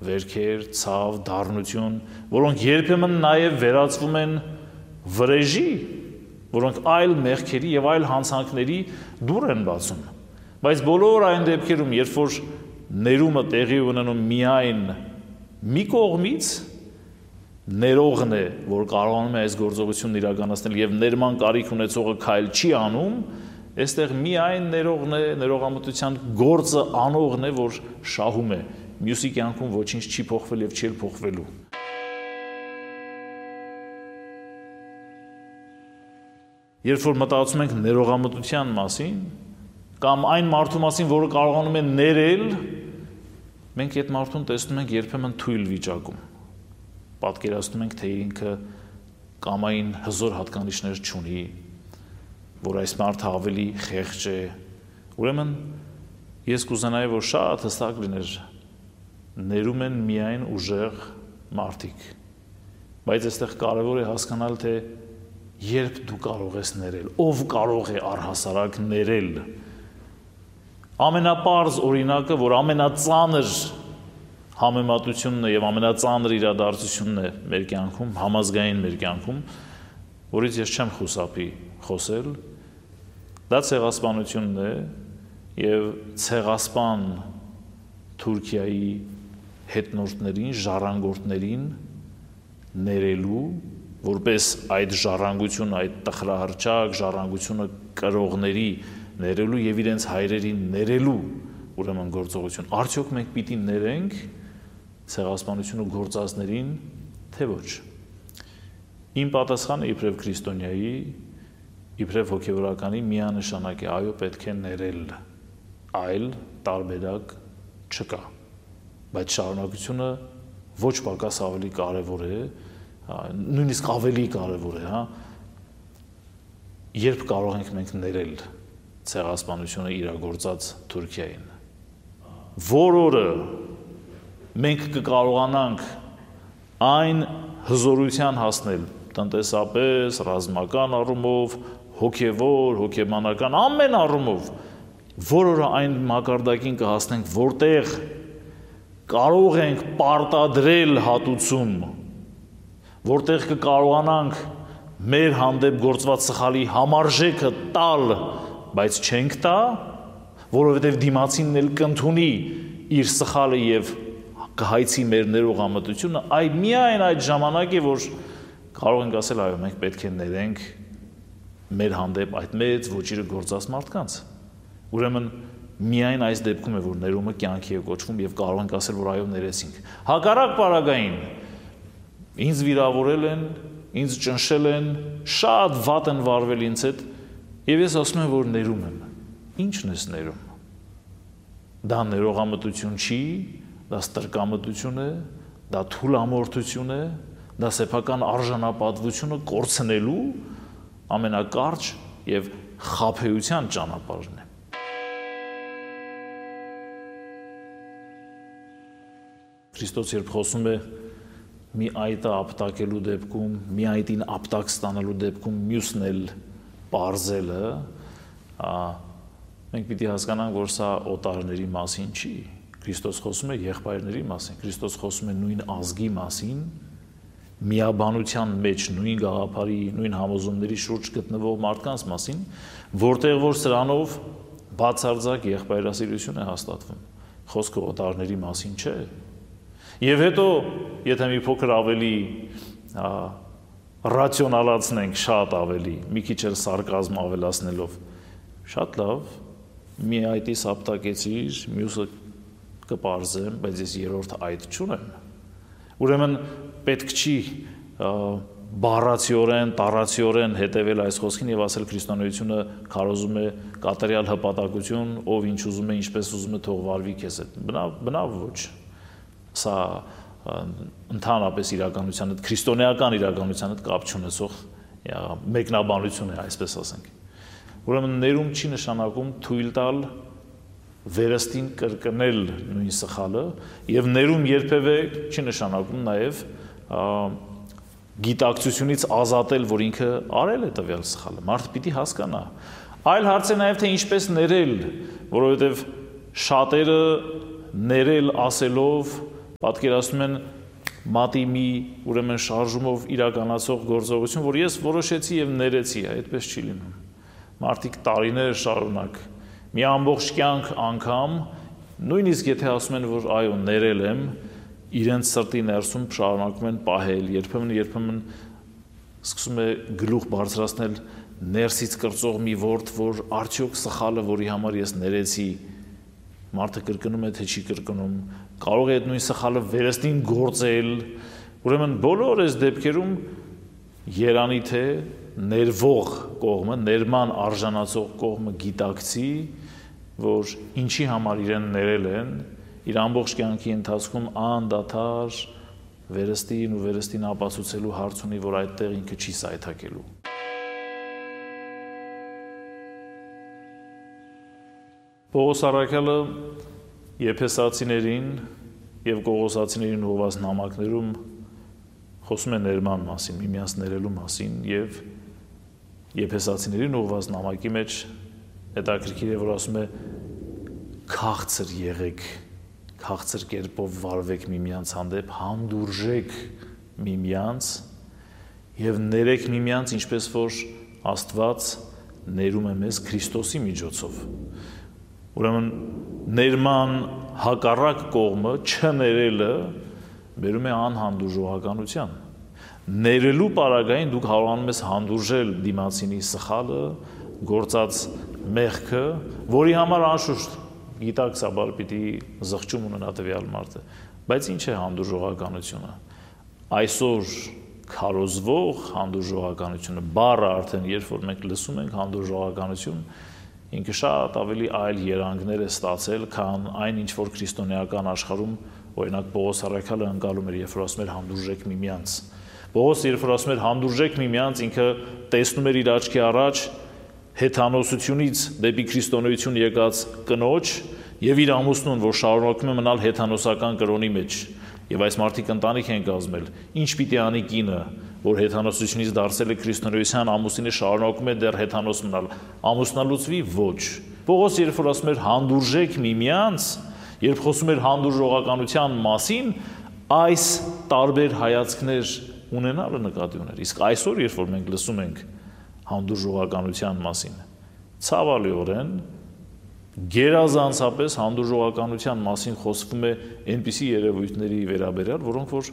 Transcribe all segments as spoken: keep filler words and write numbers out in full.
վերքեր, ցավ, դառնություն, որոնք երբեմն նաև վերածվում են վրեժի, որոնք այլ մեղքերի եւ այլ հանցանքների դուռ են բացում։ Բայց բոլոր այն դեպքերում, երբ որ ներումը տեղի ունենում միայն մի կողմից, ներողն է, որ կարողանում է այս գործողությունն իրականացնել եւ ներման կարիք ունեցողը քայլ չի անում, այստեղ միայն ներողն է, ներողամտության գործը անողն է, որ շահում է։ Մյուսի կյանքում ոչինչ չի փոխվել եւ չի փոխվելու։ Երբ որ մտածում ենք ներողամտության մասին, կամ այն մարդու մասին, որը կարողանում է ներել, մենք այդ մարդուն տեսնում ենք երբեմն թույլ վիճակում։ Պատկերացնում ենք, թե ինքը կամային հզոր հատկանիշներ չունի, որ այս մարդը ավելի խեղճ է։ Ուրեմն ես կուզենայի, որ շատ հստակ լիներ, ներում են միայն ուժեղ մարդիկ։ Բայց այստեղ կարևոր է հասկանալ, թե երբ դու կարող ես ներել, ով կարող է առհասարակ ներել։ Ամենապարզ օրինակը, որ ամենածանր համեմատությունն է եւ ամենածանր իրադարձությունն է մեր կյանքում, համազգային մեր կյանքում, որից ես չեմ խուսափի խոսել, դա ցեղասպանությունն է եւ ցեղասպան Թուրքիայի հետնորդներին, ժառանգորդներին ներելու, որպես այդ ժառանգությունը, այդ տխրահռչակ ժառանգությունը կրողների ներելու եւ իրենց հայրերին ներելու ուրեմն գործողություն։ Արդյոք մենք պիտի ներենք ցեղասպանությունը գործածներին, թե ոչ։ Իմ պատասխանը իբրև քրիստոնյայի, իբրև հոգևորականի միանշանակ է, այո, պետք է ներել, այլ տարբերակ չկա։ Բայց շարունակությունը ոչ պակաս ավելի կարևոր է, նույնիսկ ավելի կարևոր է, հա, երբ կարող ենք մենք ներել ցեղասպանությունը իրագործած Թուրքիային։ Որ օրը մենք կկարողանանք այն հզորության հասնել տնտեսապես, ռազմական առումով, հոգևոր, հոգեբանական ամեն առումով, որ օրը այն մակարդակին կհասնենք, որտեղ կարող ենք պարտադրել հատուցում, որտեղ կկարողանանք մեր հանդեպ գործված սխալի համարժեքը տալ, բայց չենք տա, որովհետև դիմացինն էլ կընդունի իր սխալը եւ կհայցի մեր ներողամտությունը, այ միայն այդ ժամանակ է, որ կարող ենք ասել, այո, մենք պետք է ներենք մեր հանդեպ այդ մեծ ոճիրը գործած մարդկանց։ Ուրեմն միայն այս դեպքում է, որ ներումը կյանքի է կոչվում եւ կարող ենք ասել, որ այո, ներեցինք։ Հակառակ պարագային ինձ վիրավորել են, ինձ ճնշել են, շատ վատ են վարվել ինձ հետ եւ ես ասում եմ, որ ներում եմ։ Ի՞նչն ես ներում։ Դա ներողամտություն չի, դա ստրկամտություն է, դա թուլամորթություն է, դա սեփական արժանապատվությունը կորցնելու ամենակարճ եւ խաբեության ճանապարհն է։ Քրիստոս երբ խոսում է մի այտը ապտակելու դեպքում, մի այտին ապտակ ստանալու դեպքում մյուսն էլ պարզելը, մենք պիտի հասկանանք, որ սա օտարների մասին չի։ Քրիստոս խոսում է եղբայրների մասին, Քրիստոս խոսում է նույն ազգի մասին, միաբանության մեջ նույն գաղափարի, նույն համոզումների շուրջ գտնվող մարդկանց մասին, որտեղ որ սրանով բացարձակ եղբայրասիրություն է հաստատվում։ Խոսքը օտարների մասին չէ։ Եվ հետո, եթե մի փոքր ավելի ռացիոնալացնենք, շատ ավելի, մի քիչ էլ սարկազմ ավելացնելով, շատ լավ, մի այտիս ապտակեցիր, մյուսը կպարզեմ, բայց ես երրորդ այտ չունեմ։ Ուրեմն պետք չի բառացիորեն, տառացիորեն հետևել այս խոսքին եւ ասել քրիստոնեությունը քարոզում է կատարյալ հպատակություն, ով ինչ ուզում է, ինչպես ուզում է, թող վարվի քեզ հետ։ Բնավ, բնավ ոչ։ Սա ընդհանրապես իրականության հետ, քրիստոնեական իրականության հետ կապ չունեցող մեկնաբանություն է, այսպես ասենք։ Ուրեմն ներում չի նշանակում թույլ տալ վերստին կրկնել նույն սխալը եւ ներում երբևէ չի նշանակում նաեւ գիտակցությունից ազատել, որ ինքը արել է տվյալ սխալը։ Մարդը պիտի հասկանա։ Այլ հարց է նաեւ թե ինչպես ներել, որովհետեւ շատերը ներել ասելով պատկերացնում են մատի մի ուրեմն շարժումով իրականացող գործողություն, որ ես որոշեցի եւ ներեցի, այդպես չի լինում։ Մարդիկ տարիներ շարունակ մի ամբողջ կյանք անգամ, նույնիսկ եթե ասում են, որ այո, ներել եմ, իրենց սրտի ներսում շարունակում են պահել, երբեմն երբեմն սկսում է գլուխ բարձրացնել ներսից կրծող մի ворդ, որ արդյոք սխալը, որի համար ես ներեցի, մարդը կրկնում է, թե չի կրկնում, կարող է այդ նույն սխալը վերստին գործել, ուրեմն բոլոր այս դեպքերում երանի թե ներվող կողմը, ներման արժանացող կողմը գիտակցի, որ ինչի համար իրեն ներել են, իր ամբողջ կյանքի ընթացքում անդադար վերստին ու վերստին ապացուցելու հարց ունի, որ այդտեղ ինքը չի սայթաքելու։ Պողոս առաքյալը Եփեսացիներին եւ Կողոսացիներին ուղղված նամակներում խոսում է ներման մասին, միմյանց ներելու մասին եւ Եփեսացիներին ուղղված նամակի մեջ հետաքրքիր է, որ ասում է քաղցր եղեք, քաղցր կերպով վարվեք միմյանց հանդեպ, հանդուրժեք միմյանց եւ ներեք միմյանց, ինչպես որ Աստված ներում է մեզ Քրիստոսի միջոցով։ Ուրեմն ներման հակառակ կողմը չներելը բերում է անհանդուրժողականության։ Ներելու պարագային դուք կարողանում ես հանդուրժել դիմացինի սխալը, գործած մեղքը, որի համար անշուշտ գիտակցաբար պիտի զղջում ունենա տվյալ մարդը, բայց ինչ է հանդուրժողականությունը։ Այսօր քարոզվող հանդուրժողականությունը, բառը արդեն երբ որ մենք լսում ենք հանդուրժողականություն, ինքը շատ ավելի այլ երանգներ է ստացել, քան այն ինչ որ քրիստոնեական աշխարհում օրինակ Պողոս առաքյալը ընկալում էր, երբ որ ասում էր հանդուրժեք միմյանց։ Պողոս երբ որ ասում էր հանդուրժեք միմյանց, ինքը տեսնում էր իր աչքի առաջ հեթանոսությունից դեպի քրիստոնեություն եկած կնոջ եւ իր ամուսնուն, որ շարունակում է մնալ հեթանոսական կրոնի մեջ։ Եվ այս մարդիկ ընտանիք են կազմել։ Ինչ պիտի անի կինը, որ հեթանոսությունից դարձել է քրիստոնեության, ամուսինը շարունակում է դեռ հեթանոս մնալ, ամուսնալուծվի ոչ։ Պողոս երբ որ ասում էր հանդուրժեք միմյանց, երբ խոսում էր հանդուրժողականության մասին, այս տարբեր հայացքներ ունենալը նկատի ուներ։ Իսկ այսօր երբ որ մենք լսում ենք հանդուրժողականության մասին, ցավալիորեն գերազանցապես հանդուրժողականության մասին խոսվում է այնպիսի երևույթների վերաբերյալ, որոնք որ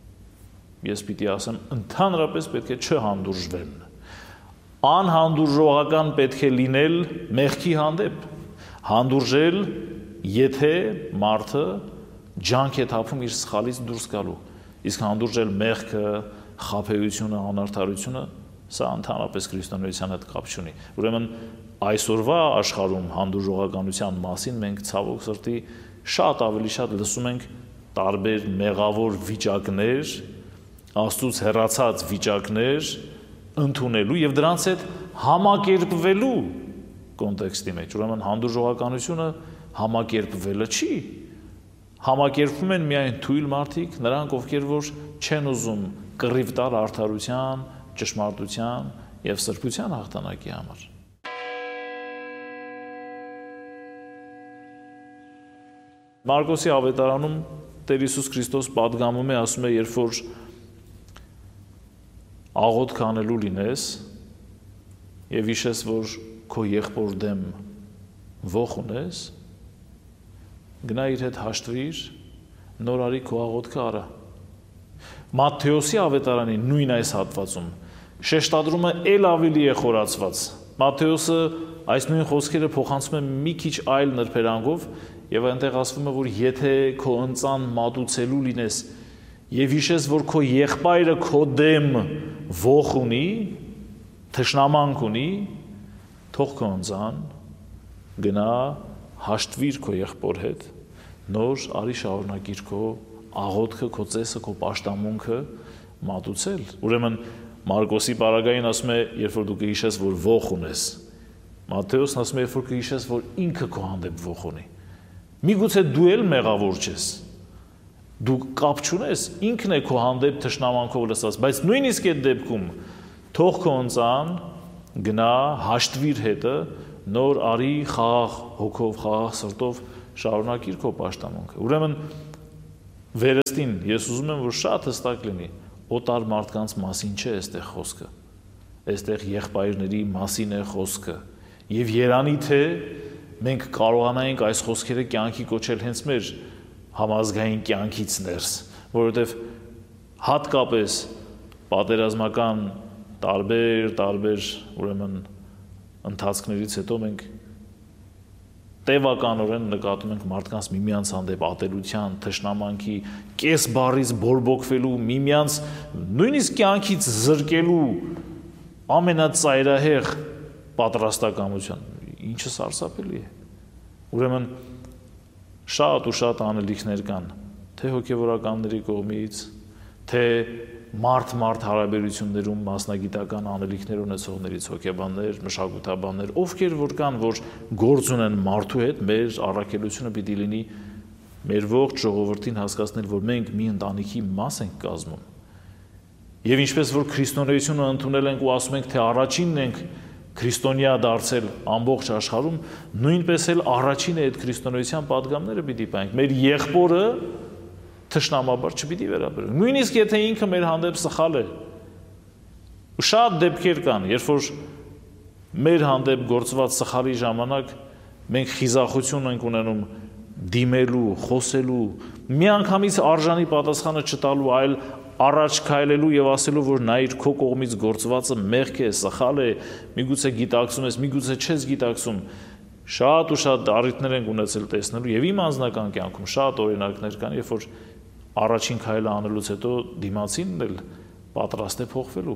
ես պիտի ասեմ, ընդհանրապես պետք է չհանդուրժվեն։ Անհանդուրժողական պետք է լինել մեղքի հանդեպ, հանդուրժել, եթե մարդը ջանք է թափում իր սխալից դուրս գալու, իսկ հանդուրժել մեղքը, խաբեությունը, անարդարությունը, սա ընդհանրապես քրիստոնեության հետ կապ չունի։ Ուրեմն այսօրվա աշխարհում հանդուրժողականության մասին մենք ցավոք սրտի շատ ավելի շատ լսում ենք տարբեր մեղավոր վիճակներ, Աստծուց հեռացած վիճակներ ընդունելու եւ դրանց հետ համակերպվելու կոնտեքստի մեջ։ Ուրեմն հանդուրժողականությունը համակերպվելը չի։ Համակերպվում են միայն թույլ մարդիկ, նրանք, ովքեր որ չեն ուզում կռիվ տալ արդարության, ճշմարտության եւ սրբության հաղթանակի համար։ Մարկոսի ավետարանում Տեր Հիսուս Քրիստոս պատգամում է, ասում է, երբ որ աղոթք անելու լինես եւ հիշես, որ քո եղբոր դեմ ոխ ունես, գնա իր հետ հաշտվիր, նոր արի քո աղոթքը արա։ Մատթեոսի ավետարանի նույն այս հատվածում շեշտադրումը ել ավելի է խորացված։ Մատթեոսը այս նույն խոսքերը փոխանցում է մի քիչ այլ նրբերանգով եւ այնտեղ ասվում է, որ եթե քո ընծան մատուցելու լինես եւ հիշես, որ քո եղբայրը քո դեմ ոխ ունի, թշնամանք ունի, թող քո ընծան գնա հաշտվիր քո եղբոր հետ, նոր արի շարունակիր քո աղոթքը, քո ծեսը, քո պաշտամունքը մատուցել։ Ուրեմն Մարկոսի պարագային ասում է, երբ որ դու կհիշես, որ ոխ ունես։ Մատթեոսն ասում է, երբ որ կհիշես, որ ինքը քո հանդեպ ոխ ունի։ Միգուցե դու էլ մեղավոր չես։ Դու կապ չունես, ինքն է քո հանդեպ թշնամանքով լսած, բայց նույնիսկ այդ դեպքում թող քո ընծան գնա հաշտվիր հետը, նոր արի խաղաղ հոգով, խաղաղ սրտով շարունակիր քո պաշտամունքը։ Ուրեմն վերստին ես ուզում եմ, որ շատ հստակ լինի, օտար մարդկանց մասին չէ այստեղ խոսքը, այստեղ եղբայրների մասին է խոսքը, եւ երանի թե մենք կարողանայինք այս խոսքերը կյանքի կոչել հենց մեր համազգային կյանքից ներս, որովհետեւ հատկապես պատերազմական տարբեր տարբեր ուրեմն ընթացքներից հետո մենք տևականորեն նկատում ենք մարդկանց միմյանց հանդեպ ատելության, թշնամանքի, կես բառից բորբոքվելու, միմյանց նույնիսկ կյանքից զրկելու ամենածայրահեղ պատրաստակամության, ինչը սարսափելի է։ Ուրեմն շատ ու շատ անելիքներ կան, թե հոգևորականների կողմից, թե մարդ-մարդ հարաբերություններում մասնագիտական անելիքներ ունեցողներից հոգեբաններ, մշակութաբաններ, ովքեր որ կան, որ գործ ունեն մարդու հետ, մեր առաքելությունը պիտի լինի մեր ողջ ժողովրդին հասկացնել, որ մենք մի ընտանիքի մաս ենք կազմում։ Եվ ինչպես որ քրիստոնեությունը ընդունել ենք ու ասում ենք, թե առաջինն ենք քրիստոնյա դարձել ամբողջ աշխարհում, նույնպես էլ առաջինը այդ քրիստոնեության պատգամները պիտի պահենք։ Մեր եղբորը թշնամաբար չպիտի վերաբերենք։ Նույնիսկ եթե ինքը մեր հանդեպ սխալ է։ Ու շատ դեպքեր կան, երբ որ մեր հանդեպ գործված սխալի ժամանակ մենք խիզախություն ենք ունենում դիմելու, խոսելու, միանգամից արժանի պատասխանը չտալու, այլ առաջ քայլելու եւ ասելու, որ նայիր քո կողմից գործվածը մեղք է, սխալ է, միգուցե գիտակցում ես, միգուցե չես գիտակցում։ Շատ ու շատ առիթներ ենք ունեցել տեսնելու եւ իմ անձնական կյանքում շատ օրինակներ կան, երբ որ առաջին քայլը անելուց հետո դիմացինն էլ պատրաստ է փոխվելու։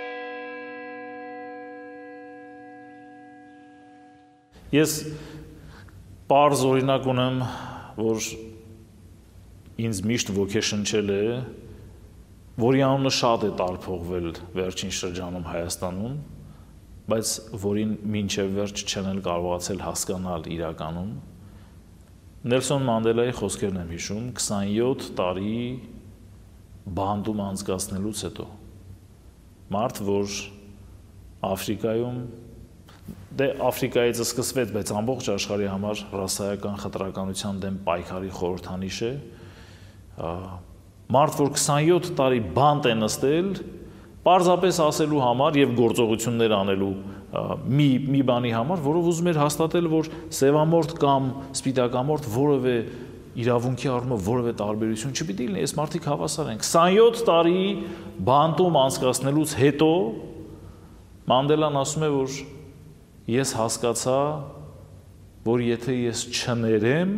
Ես պարզ օրինակ ունեմ, որ ինձ միշտ ոգեշնչել է, որի անունը շատ է տարփողվել վերջին շրջանում Հայաստանում, բայց որին մինչև վերջ չեն էլ կարողացել հասկանալ իրականում։ Նելսոն Մանդելայի խոսքերն եմ հիշում քսանյոթ տարի բանտում անցկացնելուց հետո։ Մարդ, որ Աֆրիկայում, դե Աֆրիկայից սկսվեց, բայց ամբողջ աշխարհի համար ռասայական խտրականության դեմ պայքարի խորհրդանիշ է։ Մարդ, որ քսանյոթ տարի բանտ է նստել, պարզապես ասելու համար եւ գործողություններ անելու մի մի բանի համար, որով ուզում էր հաստատել, որ սևամորթ կամ սպիտակամորթ որևէ իրավունքի առումով որևէ տարբերություն չպիտի լինի, այս մարդիկ հավասար են։ քսանյոթ տարի բանտում անցկացնելուց հետո Մանդելան ասում է, որ ես հասկացա, որ եթե ես չներեմ,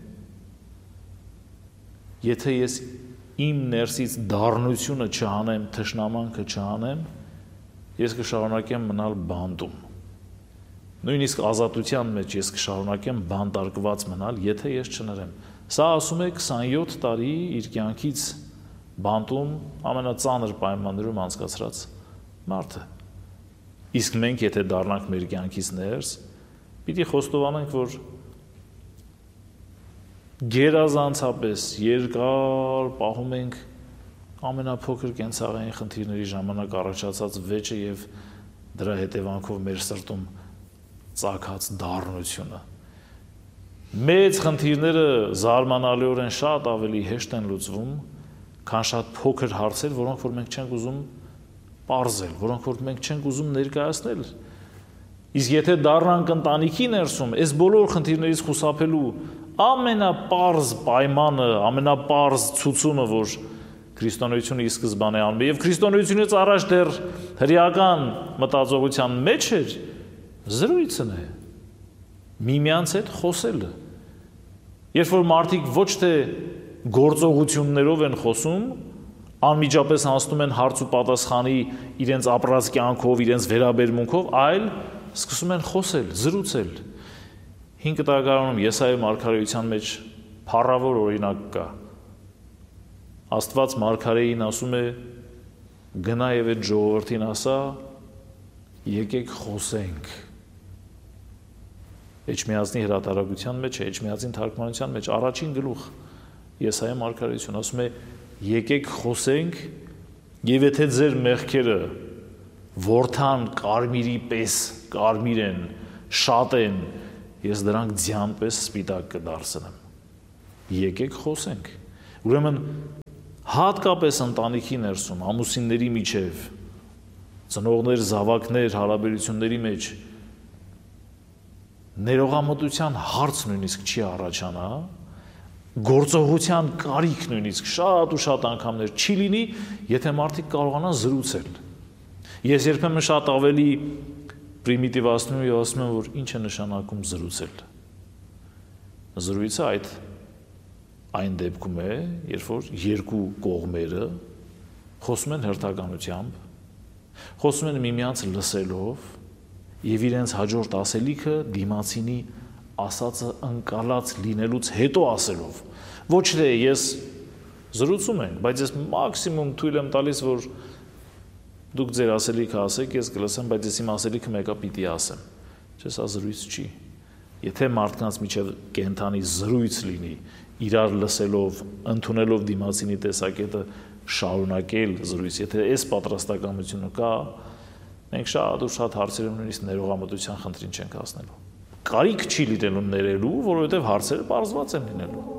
եթե ես իմ ներսից դառնությունը չհանեմ, թշնամանքը չհանեմ, ես կշարունակեմ մնալ բանտում։ Նույնիսկ ազատության մեջ ես կշարունակեմ բանտարկված մնալ, եթե ես չներեմ։ Սա ասում է քսանյոթ տարի իր կյանքից բանտում ամենածանր պայմաններում անցկացրած մարդը։ Իսկ մենք եթե դառնանք մեր կյանքից ներս, պիտի խոստովանենք, որ գերազանցապես երկար պահում ենք ամենափոքր կենցաղային խնդիրների ժամանակ առաջացած վեճը եւ դրա հետևանքով մեր սրտում ծագած դառնությունը։ Մեծ խնդիրները զարմանալիորեն շատ ավելի հեշտ են լուծվում, քան շատ փոքր հարցեր, որոնք որ մենք չենք ուզում պարզել, որոնք որ մենք չենք ուզում ներկայացնել։ Իսկ եթե դառնանք ընտանիքի ներսում, այս բոլոր խնդիրներից խուսափելու ամենապարզ պայմանը, ամենապարզ ցուցումը, որ քրիստոնեությունը ի սկզբանե անում է, եւ քրիստոնեությունից առաջ դեռ հրեական մտածողության մեջ էր, զրույցն է, միմյանց հետ խոսելը։ Երբ որ մարդիկ ոչ թե գործողություններով են խոսում, անմիջապես անցնում են հարց ու պատասխանի իրենց ապրած կյանքով, իրենց վերաբերմունքով, այլ սկսում են խոսել, զրուցել։ Հին կտակարանում Եսայի մարգարեության մեջ փառավոր օրինակ կա։ Աստված մարգարեին ասում է. գնա եւ այդ ժողովրդին ասա, եկեք խոսենք։ Էջմիածնի հրատարակության մեջ, Էջմիածին թարգմանության մեջ առաջին գլուխ Եսայի մարգարեություն ասում է. եկեք խոսենք, եւ եթե ձեր մեղքերը որդան կարմիրի պես կարմիր են, շատ են, ես դրանք ձյան պես սպիտակ կդարձնեմ։ Եկեք խոսենք, Ուրեմն հատկապես ընտանիքի ներսում, ամուսինների միջև, ծնողներ, զավակներ, հարաբերությունների մեջ ներողամտության հարց նույնիսկ չի առաջանա, գործողության կարիք նույնիսկ շատ ու շատ անգամներ չի լինի, եթե մարդիկ կարողանան զրուցել։ Ես երբեմն շատ ավելի պրիմիտիվացնում եմ եւ ասում եմ, որ ինչ է նշանակում զրուցել։ Զրույցը այդ այն դեպքում է, երբ որ երկու կողմերը խոսում են հերթականությամբ, խոսում են միմյանց լսելով եւ իրենց հաջորդ ասելիքը դիմացինի ասածը ընկալած լինելուց հետո ասելով։ Ոչ թե ես զրուցում ենք, բայց ես մաքսիմում թույլ եմ տալիս, որ դուք ձեր ասելիքը ասեք, ես կլսեմ, բայց ես իմ ասելիքը մեկը պիտի ասեմ։ Չէ, սա զրույց չի։ Եթե մարդկանց միջև կենթանի զրույց լինի, իրար լսելով, ընդունելով դիմացինի տեսակետը շարունակել զրույց, եթե այս պատրաստակամությունը կա, մենք շատ ու շատ հարցերում նույնիսկ ներողամտության խնդրին չենք հասնելու։ Կարիք չի լինելու ներելու, որովհետև հարցերը պարզված են լինելու։